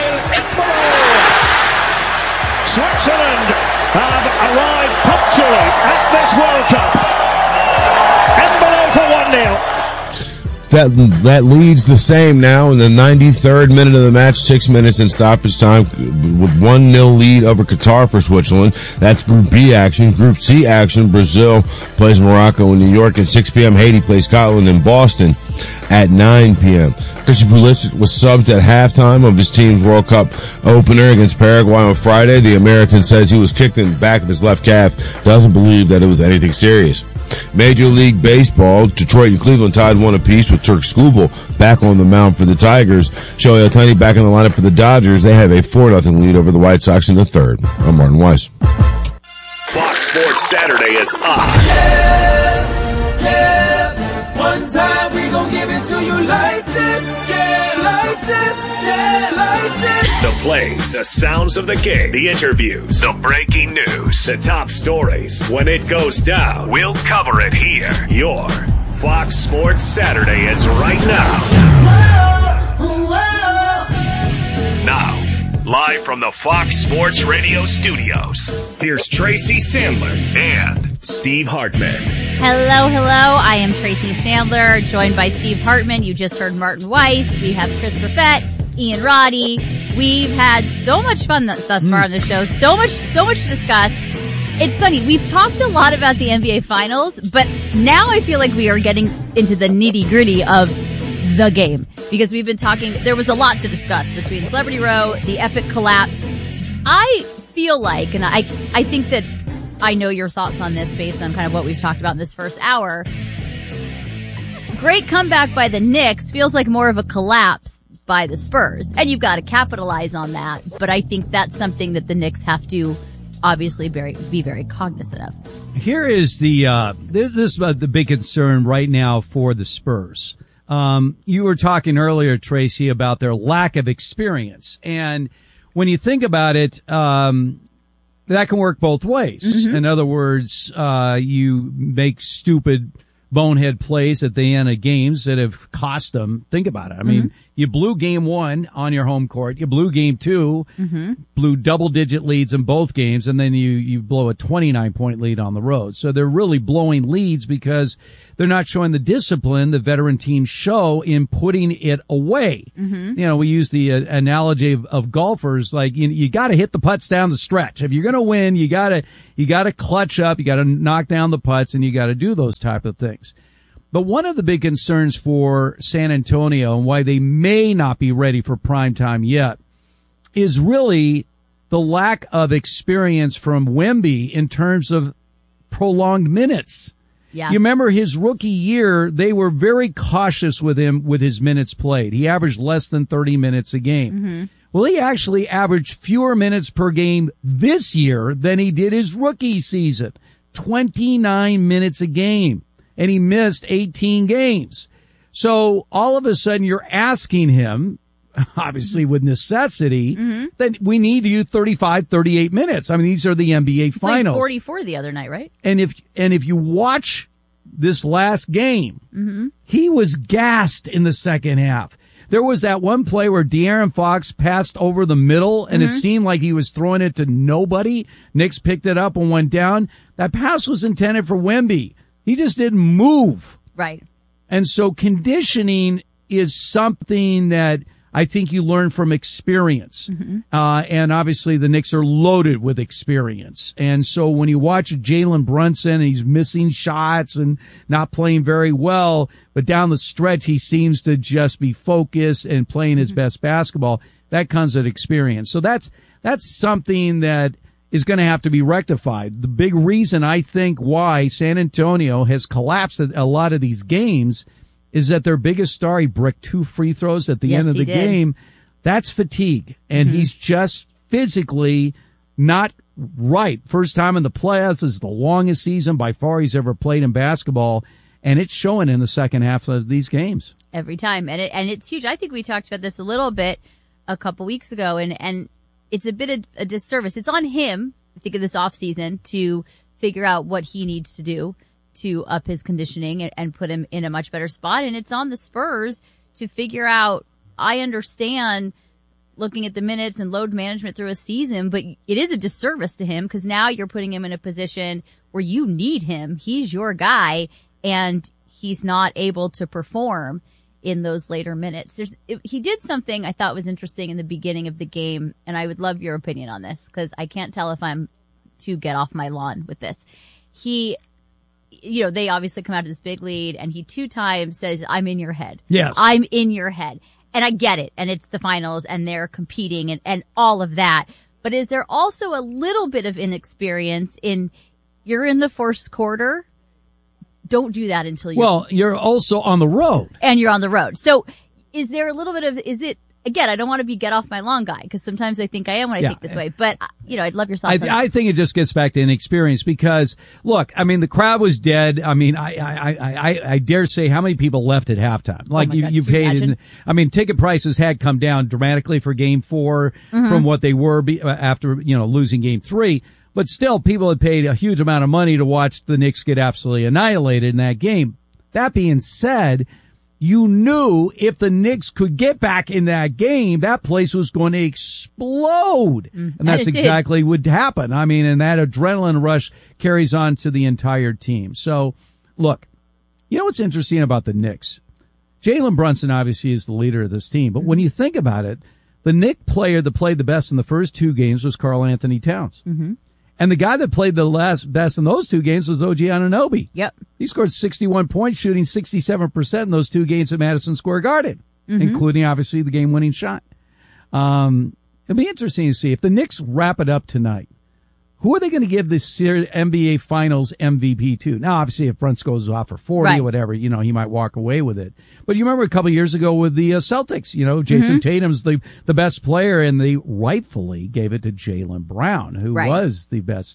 Switzerland have arrived punctually at this World Cup. Embolo for 1-0. That leads the same now in the 93rd minute of the match, 6 minutes in stoppage time with 1-0 lead over Qatar for Switzerland. That's Group B action. Group C action, Brazil plays Morocco in New York at 6 p.m. Haiti plays Scotland in Boston at 9 p.m. Christian Pulisic was subbed at halftime of his team's World Cup opener against Paraguay on Friday. The American says he was kicked in the back of his left calf, doesn't believe that it was anything serious. Major League Baseball, Detroit and Cleveland tied 1 apiece with Turk Skubal back on the mound for the Tigers. Shohei Ohtani back in the lineup for the Dodgers. They have a 4-0 lead over the White Sox in the third. I'm Martin Weiss. Fox Sports Saturday is on. Yeah. One time we gon' give it to you like this. Yeah, like this. Yeah, like this. The plays, the sounds of the game, the interviews, the breaking news, the top stories. When it goes down, we'll cover it here. Your Fox Sports Saturday is right now. Whoa, whoa. Now, live from the Fox Sports Radio studios, here's Tracy Sandler and Steve Hartman. Hello, hello. I am Tracy Sandler, joined by Steve Hartman. You just heard Martin Weiss. We have Chris Buffett, Ian Roddy. We've had so much fun thus far on the show. So much to discuss. It's funny. We've talked a lot about the NBA Finals, but now I feel like we are getting into the nitty-gritty of the game because we've been talking. There was a lot to discuss between Celebrity Row, the epic collapse. I feel like, and I think that I know your thoughts on this based on kind of what we've talked about in this first hour. Great comeback by the Knicks feels like more of a collapse by the Spurs. And you've got to capitalize on that. But I think that's something that the Knicks have to obviously be very cognizant of. Here is the big concern right now for the Spurs. You were talking earlier, Tracy, about their lack of experience. And when you think about it, that can work both ways. In other words, you make stupid bonehead plays at the end of games that have cost them. Think about it. I mean, you blew game 1 on your home court. You blew game 2, blew double-digit leads in both games, and then you blow a 29-point lead on the road. So they're really blowing leads because they're not showing the discipline the veteran teams show in putting it away. You know, we use the analogy of golfers, like you got to hit the putts down the stretch. If you're going to win, you got to clutch up, you got to knock down the putts, and you got to do those type of things. But one of the big concerns for San Antonio and why they may not be ready for prime time yet is really the lack of experience from Wemby in terms of prolonged minutes. Yeah. You remember his rookie year, they were very cautious with him with his minutes played. He averaged less than 30 minutes a game. Well, he actually averaged fewer minutes per game this year than he did his rookie season. 29 minutes a game. And he missed 18 games. So all of a sudden you're asking him, obviously with necessity, that we need you 35, 38 minutes. I mean, these are the NBA finals. Played 44 the other night, right? And if you watch this last game, he was gassed in the second half. There was that one play where De'Aaron Fox passed over the middle, and it seemed like he was throwing it to nobody. Knicks picked it up and went down. That pass was intended for Wemby. He just didn't move. Right. And so conditioning is something that I think you learn from experience. And obviously the Knicks are loaded with experience. And so when you watch Jalen Brunson, he's missing shots and not playing very well, but down the stretch he seems to just be focused and playing his best basketball. That comes with experience. So that's something that is going to have to be rectified. The big reason I think why San Antonio has collapsed at a lot of these games is that their biggest star, he bricked 2 free throws at the end of the game. That's fatigue. And he's just physically not right. First time in the playoffs. This is the longest season by far he's ever played in basketball. And it's showing in the second half of these games. Every time. And it's huge. I think we talked about this a little bit a couple weeks ago. And it's a bit of a disservice. It's on him, I think, of this offseason to figure out what he needs to do to up his conditioning and put him in a much better spot. And it's on the Spurs to figure out, I understand looking at the minutes and load management through a season, but it is a disservice to him because now you're putting him in a position where you need him. He's your guy, and he's not able to perform in those later minutes. He did something I thought was interesting in the beginning of the game, and I would love your opinion on this because I can't tell if I'm to get off my lawn with this. They obviously come out to this big lead, and he 2 times says, "I'm in your head." Yes. I'm in your head. And I get it, and it's the finals, and they're competing, and all of that. But is there also a little bit of inexperience in, you're in the first quarter, don't do that until you... Well, you're also on the road. And you're on the road. So is there a little bit of, again, I don't want to be get off my lawn guy, because sometimes I think I am when I think this way. But, I'd love your thoughts on that. I think it just gets back to inexperience because, look, I mean, the crowd was dead. I mean, I dare say how many people left at halftime? Like, you paid, ticket prices had come down dramatically for game 4 from what they were after, losing game 3. But still, people had paid a huge amount of money to watch the Knicks get absolutely annihilated in that game. That being said, you knew if the Knicks could get back in that game, that place was going to explode. And that's exactly what happened. I mean, and that adrenaline rush carries on to the entire team. So, look, you know what's interesting about the Knicks? Jalen Brunson obviously is the leader of this team. But when you think about it, the Knicks player that played the best in the first 2 games was Karl Anthony Towns. And the guy that played the best in those 2 games was OG Anunoby. Yep. He scored 61 points, shooting 67% in those 2 games at Madison Square Garden, including obviously the game-winning shot. It'll be interesting to see if the Knicks wrap it up tonight. Who are they going to give this NBA Finals MVP to? Now, obviously, if Brunson goes off for 40 or whatever, he might walk away with it. But you remember a couple of years ago with the Celtics, Jason Tatum's the best player, and they rightfully gave it to Jaylen Brown, who was the best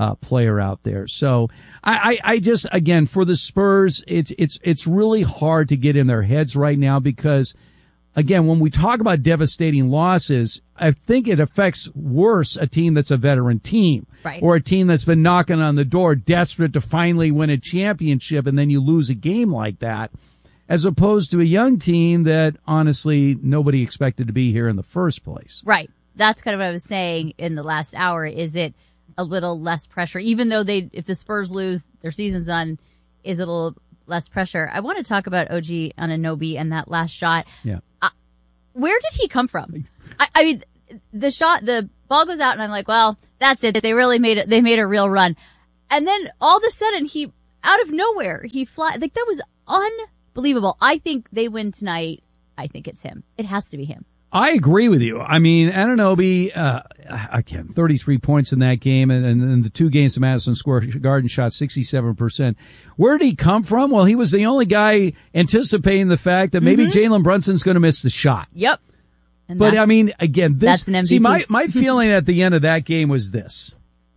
player out there. So I just, again, for the Spurs, it's really hard to get in their heads right now because, again, when we talk about devastating losses, I think it affects worse a team that's a veteran team. Right. Or a team that's been knocking on the door, desperate to finally win a championship, and then you lose a game like that, as opposed to a young team that, honestly, nobody expected to be here in the first place. Right. That's kind of what I was saying in the last hour. Is it a little less pressure? Even though if the Spurs lose, their season's done, is it a little less pressure? I want to talk about OG Anunoby and that last shot. Yeah. Where did he come from? I mean, the ball goes out and I'm like, well, that's it. They really made it. They made a real run. And then all of a sudden out of nowhere, he flies. Like, that was unbelievable. I think they win tonight. I think it's him. It has to be him. I agree with you. I mean, Anunoby, again, 33 points in that game, and the 2 games at Madison Square Garden shot 67%. Where did he come from? Well, he was the only guy anticipating the fact that maybe Jalen Brunson's going to miss the shot. Yep. But I mean, again, that's an MVP. See, my feeling at the end of that game was this.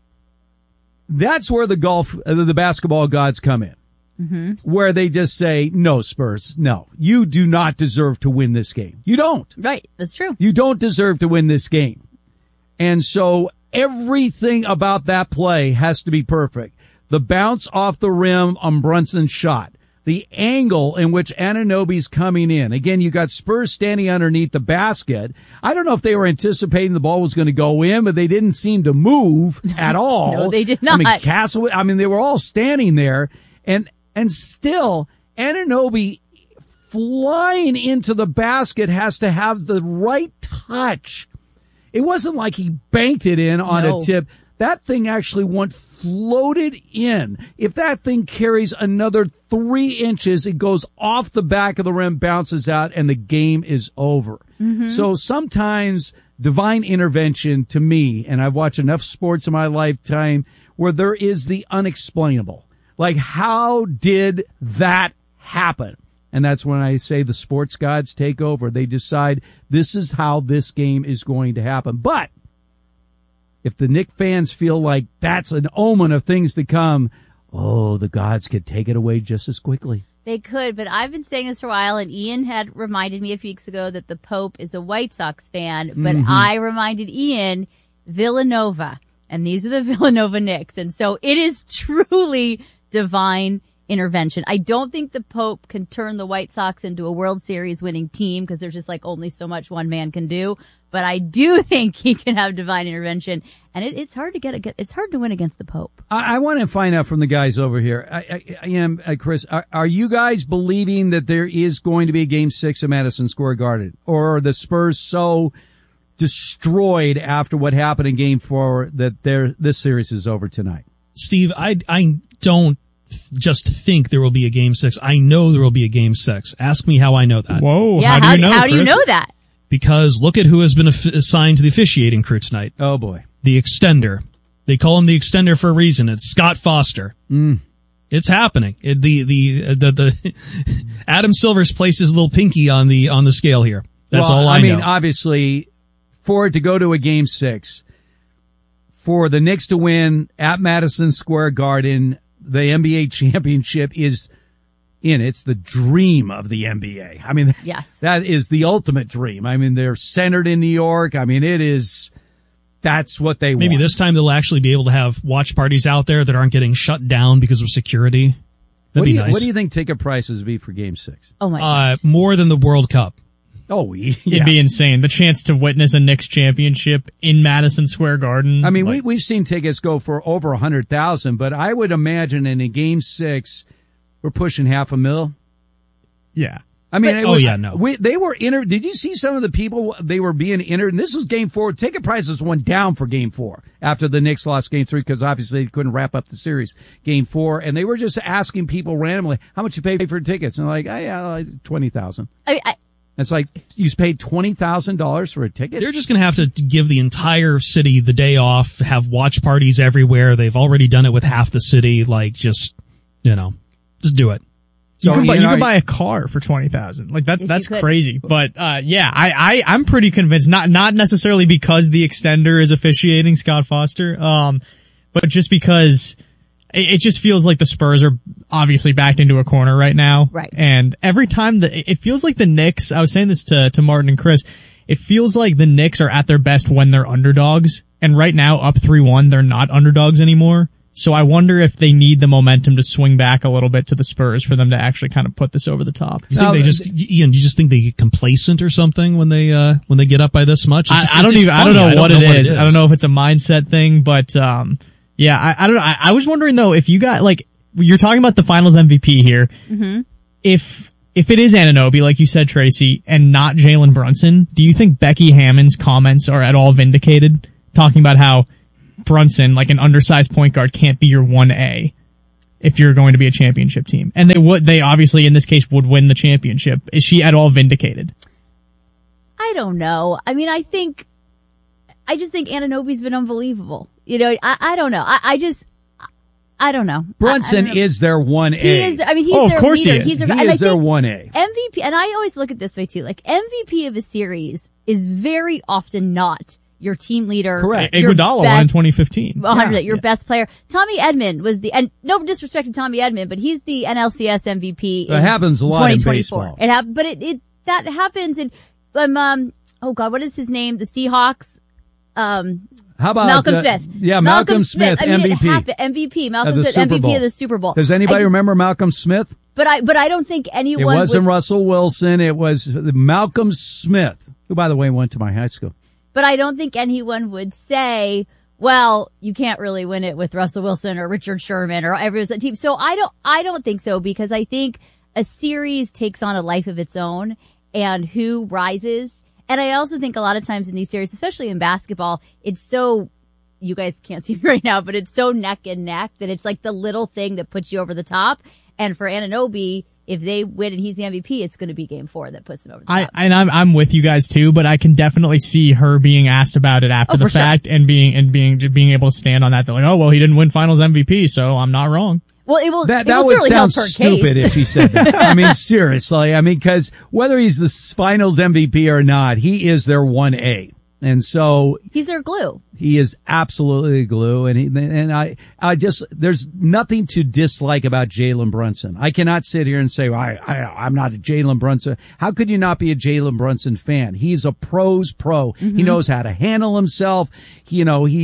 That's where the basketball gods come in. Mm-hmm. Where they just say, no, Spurs, no, you do not deserve to win this game. You don't. Right. That's true. You don't deserve to win this game. And so everything about that play has to be perfect. The bounce off the rim on Brunson's shot. The angle in which Anunoby's coming in. Again, you got Spurs standing underneath the basket. I don't know if they were anticipating the ball was going to go in, but they didn't seem to move at all. No, they did not. I mean, they were all standing there. And still, Anunoby flying into the basket has to have the right touch. It wasn't like he banked it in on a tip. That thing actually floated in. If that thing carries another 3 inches, it goes off the back of the rim, bounces out, and the game is over. Mm-hmm. So sometimes divine intervention to me, and I've watched enough sports in my lifetime where there is the unexplainable. Like, how did that happen? And that's when I say the sports gods take over. They decide this is how this game is going to happen. But if the Knicks fans feel like that's an omen of things to come, the gods could take it away just as quickly. They could, but I've been saying this for a while, and Ian had reminded me a few weeks ago that the Pope is a White Sox fan, but I reminded Ian Villanova, and these are the Villanova Knicks. And so it is truly divine intervention. I don't think the Pope can turn the White Sox into a World Series winning team because there's just like only so much one man can do. But I do think he can have divine intervention, and it's hard to it's hard to win against the Pope. I want to find out from the guys over here. I am Chris. Are you guys believing that there is going to be a Game 6 at Madison Square Garden, or are the Spurs so destroyed after what happened in Game 4 that this series is over tonight? Steve, I don't just think there will be a Game 6. I know there will be a Game 6. Ask me how I know that. Whoa. Yeah, how do you know that? Because look at who has been assigned to the officiating crew tonight. Oh, boy. The extender. They call him the extender for a reason. It's Scott Foster. It's happening. The Adam Silver's placed his little pinky on the scale here. That's all I know. I mean, obviously, for it to go to a Game 6, for the Knicks to win at Madison Square Garden, the NBA championship is it's the dream of the NBA. I mean, yes, that is the ultimate dream. I mean, they're centered in New York. I mean, that's what they want. Maybe this time they'll actually be able to have watch parties out there that aren't getting shut down because of security. That'd be nice. What do you think ticket prices would be for Game 6? Oh my gosh. More than the World Cup. Oh, yeah. It'd be insane. The chance to witness a Knicks championship in Madison Square Garden. I mean, we've seen tickets go for over 100,000, but I would imagine in a Game 6, we're pushing $500,000. Yeah. I mean, they were entered. Did you see some of the people they were being entered? And this was Game 4. Ticket prices went down for Game 4 after the Knicks lost Game 3 because obviously they couldn't wrap up the series. Game 4, and they were just asking people randomly how much you paid for tickets, and they're like, like $20,000. It's like you paid $20,000 for a ticket. They're just going to have to give the entire city the day off, have watch parties everywhere. They've already done it with half the city. Like, just do it. You can buy a car for $20,000. Like that's crazy. But I'm pretty convinced. Not necessarily because the extender is officiating, Scott Foster. but just because it just feels like the Spurs are obviously backed into a corner right now. Right. And every time it feels like the Knicks, I was saying this to Martin and Chris, it feels like the Knicks are at their best when they're underdogs. And right now, up 3-1, they're not underdogs anymore. So I wonder if they need the momentum to swing back a little bit to the Spurs for them to actually kind of put this over the top. You think Ian, you just think they get complacent or something when they get up by this much? I don't know what it is. I don't know if it's a mindset thing, but yeah, I don't know. I was wondering though, if you got, like, you're talking about the finals MVP here. Mm-hmm. If it is Anunoby, like you said, Tracy, and not Jalen Brunson, do you think Becky Hammond's comments are at all vindicated? Talking about how Brunson, like an undersized point guard, can't be your 1A if you're going to be a championship team. And they obviously in this case would win the championship. Is she at all vindicated? I don't know. I mean, I just think Anunoby's been unbelievable. You know, I don't know. I don't know. Brunson is their 1A. He is. I mean, he's of their course leader. He is their 1A. MVP, and I always look at this way too. Like, MVP of a series is very often not your team leader. Correct. Iguodala won in 2015. 100%. Your best player. Tommy Edmond was and no disrespect to Tommy Edmond, but he's the NLCS MVP. It happens a lot in 2024. baseball. But that happens in, oh God, what is his name? The Seahawks. How about Malcolm Smith? Yeah, Malcolm Smith, I mean, MVP. MVP. Malcolm Smith, MVP of the Super Bowl. Does anybody remember Malcolm Smith? But I don't think anyone. It wasn't Russell Wilson. It was Malcolm Smith, who, by the way, went to my high school. But I don't think anyone would say, well, you can't really win it with Russell Wilson or Richard Sherman or everyone's team. So I don't think so, because I think a series takes on a life of its own, and who rises. And I also think a lot of times in these series, especially in basketball, it's so, you guys can't see me right now, but it's so neck and neck that it's like the little thing that puts you over the top. And for Anunoby, if they win and he's the MVP, it's going to be game 4 that puts him over the top. I'm with you guys too, but I can definitely see her being asked about it after the fact, and being able to stand on that. They're like, oh, well, he didn't win finals MVP, so I'm not wrong. Well, it will. That will would certainly sound help her stupid case. if she said that. I mean, seriously. I mean, because whether he's the finals MVP or not, he is their 1A. And so he's their glue. He is absolutely glue. And I just, there's nothing to dislike about Jalen Brunson. I cannot sit here and say, well, I'm not a Jalen Brunson. How could you not be a Jalen Brunson fan? He's a pro's pro. Mm-hmm. He knows how to handle himself. He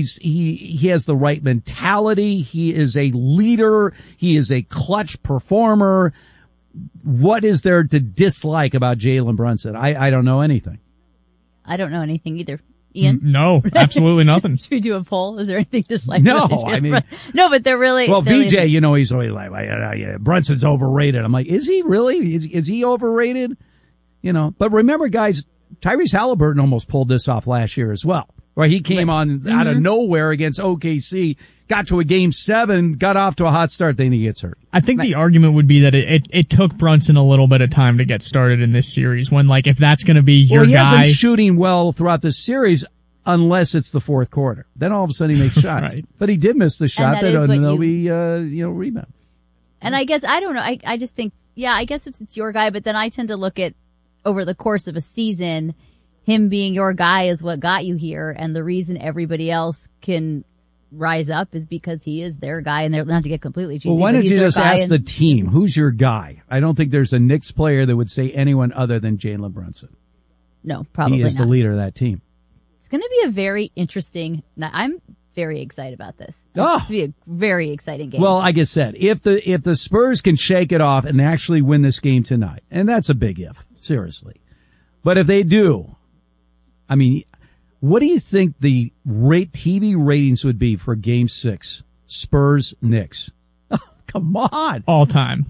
has the right mentality. He is a leader. He is a clutch performer. What is there to dislike about Jalen Brunson? I don't know anything. I don't know anything either. Ian? No, absolutely nothing. Should we do a poll? Is there anything disliked? No, I mean, no, but they're really. Well, VJ, he's always like, Brunson's overrated. I'm like, is he really? Is he overrated? But remember, guys, Tyrese Halliburton almost pulled this off last year as well, where he came on out of nowhere against OKC, got to a game 7, got off to a hot start, then he gets hurt. I think the argument would be that it took Brunson a little bit of time to get started in this series, when, like, if that's going to be your he guy. Hasn't shooting well throughout the series unless it's the fourth quarter. Then all of a sudden he makes shots. Right. But he did miss the shot that Anunoby, rebound. And I guess, I don't know, I just think, I guess if it's your guy, but then I tend to look at, over the course of a season, him being your guy is what got you here, and the reason everybody else can rise up is because he is their guy, and they're not to get completely cheesy. Well, why don't you just ask the team, who's your guy? I don't think there's a Knicks player that would say anyone other than Jalen Brunson. No, probably not. He is the leader of that team. It's going to be a very interesting, I'm very excited about this. It's going to be a very exciting game. Well, like I said, if the Spurs can shake it off and actually win this game tonight, and that's a big if, seriously. But if they do, I mean, what do you think the TV ratings would be for Game 6? Spurs-Knicks. Oh, come on. All time.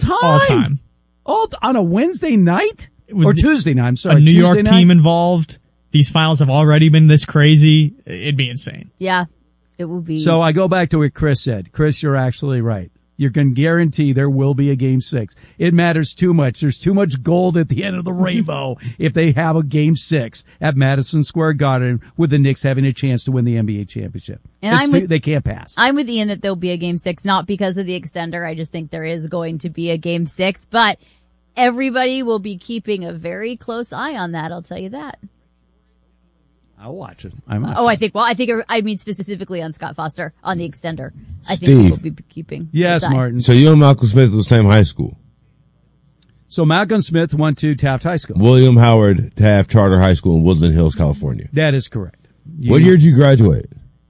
On a Wednesday night? Or Tuesday night, I'm sorry. A New Tuesday York night? team involved. These finals have already been this crazy. It'd be insane. Yeah, it will be. So I go back to what Chris said. Chris, you're actually right. You can guarantee there will be a Game 6. It matters too much. There's too much gold at the end of the rainbow if they have a Game 6 at Madison Square Garden with the Knicks having a chance to win the NBA championship. And they can't pass. I'm with Ian that there'll be a Game 6, not because of the extender. I just think there is going to be a Game 6, but everybody will be keeping a very close eye on that. I'll tell you that. I'll watch it. I mean specifically on Scott Foster on the extender. I think Steve. we'll be keeping. Yes, his eye. Martin. So you and Malcolm Smith were the same high school. So Malcolm Smith went to Taft High School. William Howard Taft Charter High School in Woodland Hills, California. That is correct. What year did you graduate?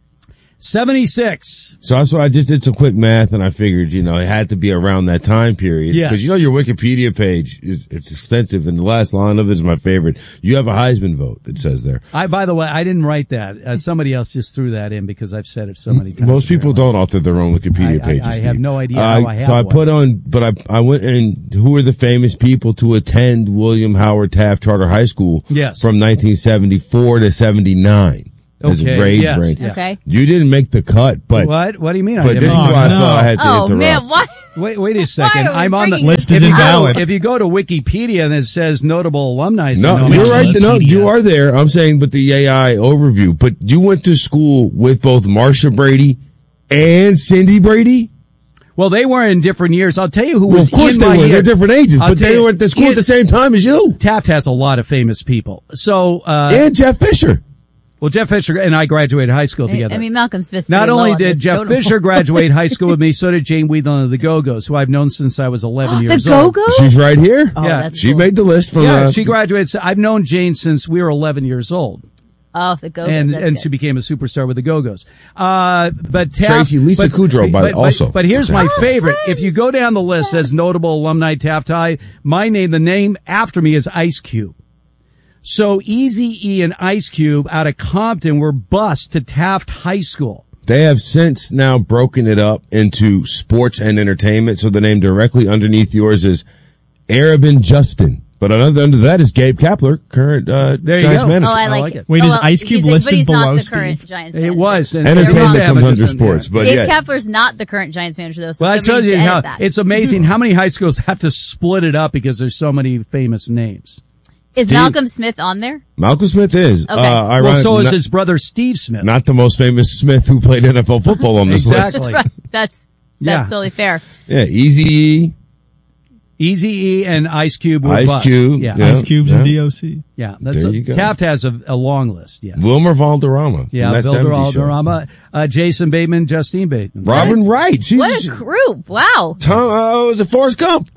76. So that's why I just did some quick math, and I figured, it had to be around that time period. Yes. Because your Wikipedia page it's extensive, and the last line of it is my favorite. You have a Heisman vote, it says there. By the way, I didn't write that. Somebody else just threw that in because I've said it so many times. Most people don't author their own Wikipedia pages. I have no idea how I have So I one. put on, but I went and who are the famous people to attend William Howard Taft Charter High School Yes. from 1974 to 79. As a grades yes, range. yeah. Okay. You didn't make the cut, but What? What do you mean? But this is why I thought I had to interrupt. Man, what? Wait a second. are we I'm on the bringing List if is you go- invalid. If you go to Wikipedia and it says notable alumni, No, you're right. No, you are there. I'm saying, but the AI overview. But you went to school with both Marsha Brady and Cindy Brady? Well, they were in different years. I'll tell you who Well, was of course in they my were. year. They're different ages, I'll but tell they you, were at the school at the same time as you. Taft has a lot of famous people. So, and Jeff Fisher. Well, Jeff Fisher and I graduated high school together. I mean, Malcolm Smith. Not only did Jeff Fisher graduate high school with me, so did Jane Whelan of the Go-Go's, who I've known since I was 11 years old. Go-Go's? She's right here. Oh, Yeah. that's She cool. made the list from She graduated. I've known Jane since we were 11 years old. Oh, the Go-Go's. And that's good. she became a superstar with the Go-Go's. But Taft, Tracy, Lisa Kudrow, also. But here's my favorite. If you go down the list, says notable alumni Taft High, the name after me is Ice Cube. So Eazy-E and Ice Cube out of Compton were bused to Taft High School. They have since now broken it up into sports and entertainment. So the name directly underneath yours is Arabin Justin. But under that is Gabe Kapler, current There you Giants go. manager. Oh, I like it. Wait, oh, is Ice Cube but listed he's below, not the Steve? current Giants It manager. was. And Entertainment they're comes wrong. under sports, but Gabe yeah. Kapler's not the current Giants manager, though. So Well, I tell somebody you needs to how edit that. it's amazing how many high schools have to split it up because there's so many famous names. Is Steve- Malcolm Smith on there? Malcolm Smith is. Okay. Well, so is his brother Steve Smith. Not the most famous Smith who played NFL football on this Exactly. list. That's right. That's Yeah. totally fair. Yeah, Eazy-E. Eazy-E and Ice Cube were Ice bust. Cube, Yeah. yeah. Ice Cubes and DOC. Yeah. That's There you go. Taft has a long list. Yes. Wilmer Valderrama. Yeah. from that Vilder 70s show. Alderama, Jason Bateman, Justine Bateman. Robin Wright. She's What a group. Wow. was it Forrest Gump?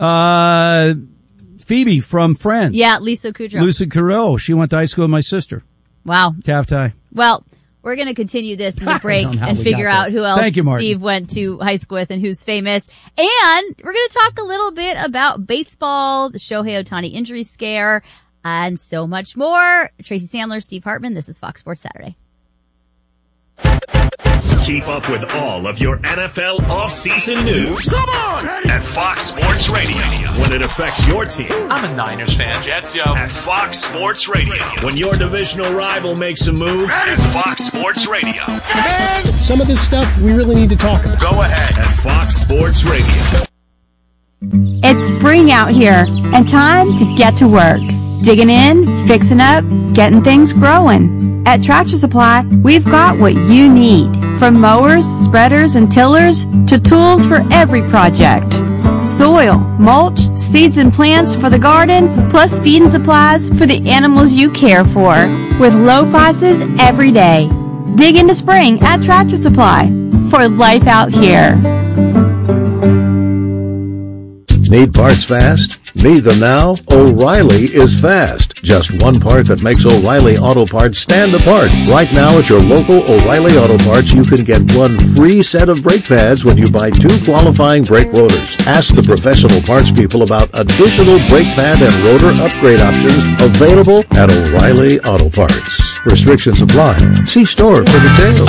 Phoebe from Friends. Yeah, Lisa Kudrow. Lucy Carreau. She went to high school with my sister. Wow. Taft High. Well, we're going to continue this in the break don't know how and we figure got out there. who else Thank you, Martin. Steve went to high school with and who's famous. And we're going to talk a little bit about baseball, the Shohei Ohtani injury scare, and so much more. Tracy Sandler, Steve Hartman. This is Fox Sports Saturday. Keep up with all of your NFL offseason news. Come on! At Fox Sports Radio. When it affects your team. I'm a Niners fan. Jets, yo. At Fox Sports Radio. When your divisional rival makes a move. At Fox Sports Radio. Some of this stuff we really need to talk about. Go ahead. At Fox Sports Radio. It's spring out here and time to get to work. Digging in, fixing up, getting things growing. At Tractor Supply, we've got what you need. From mowers, spreaders, and tillers to tools for every project. Soil, mulch, seeds and plants for the garden, plus feeding supplies for the animals you care for. With low prices every day. Dig into spring at Tractor Supply for life out here. Need parts fast? Need them now? O'Reilly is fast. Just one part that makes O'Reilly Auto Parts stand apart. Right now at your local O'Reilly Auto Parts, you can get one free set of brake pads when you buy 2 qualifying brake rotors. Ask the professional parts people about additional brake pad and rotor upgrade options available at O'Reilly Auto Parts. Restrictions apply. See store for details.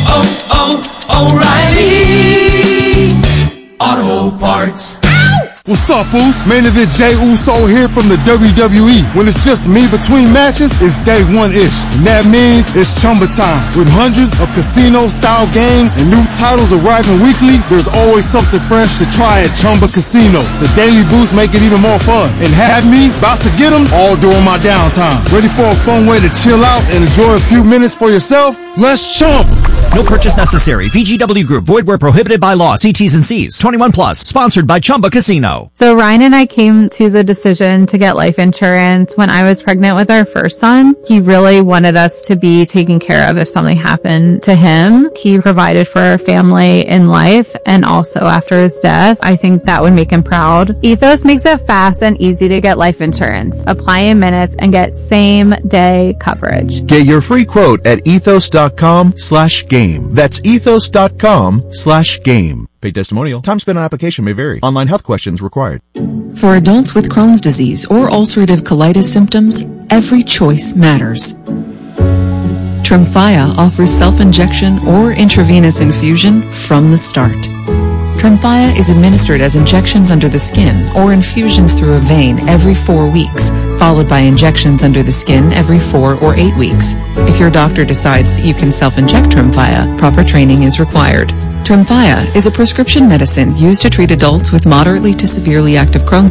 O'Reilly Auto Parts. What's up, Oos? Main event Jay Uso here from the WWE. When it's just me between matches, it's day one-ish. And that means it's Chumba time. With hundreds of casino-style games and new titles arriving weekly, there's always something fresh to try at Chumba Casino. The daily boosts make it even more fun. And have me about to get them all during my downtime. Ready for a fun way to chill out and enjoy a few minutes for yourself? Let's chomp! No purchase necessary. VGW Group. Void where prohibited by law. See T's and C's. 21 plus. Sponsored by Chumba Casino. So Ryan and I came to the decision to get life insurance when I was pregnant with our first son. He really wanted us to be taken care of if something happened to him. He provided for our family in life and also after his death. I think that would make him proud. Ethos makes it fast and easy to get life insurance. Apply in minutes and get same day coverage. Get your free quote at ethos.com/game. That's ethos.com/game. Paid testimonial. Time spent on application may vary. Online health questions required. For adults with Crohn's disease or ulcerative colitis symptoms, every choice matters. Tremfya offers self-injection or intravenous infusion from the start. Tremfya is administered as injections under the skin or infusions through a vein every 4 weeks, followed by injections under the skin every 4 or 8 weeks. If your doctor decides that you can self-inject Tremfya, proper training is required. Tremfya is a prescription medicine used to treat adults with moderately to severely active Crohn's